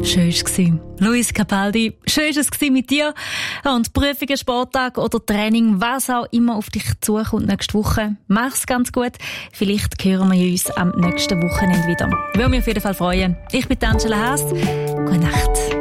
Schön war es. Luis Capaldi, schön war es mit dir. Und Prüfungen, Sporttag oder Training, was auch immer auf dich zukommt nächste Woche. Mach's ganz gut. Vielleicht hören wir uns am nächsten Wochenende wieder. Würde mich auf jeden Fall freuen. Ich bin Angela Haas. Gute Nacht.